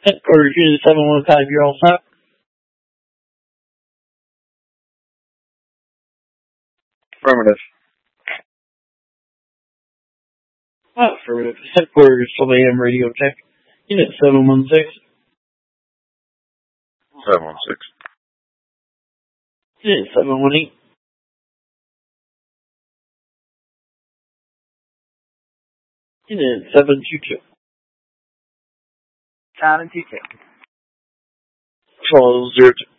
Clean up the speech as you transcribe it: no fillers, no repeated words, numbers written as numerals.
Headquarters Unit 715, you're all set? Affirmative. Affirmative. Headquarters 12 AM radio check. Unit 716. 716. Unit 718. Unit 722. 722. 1202.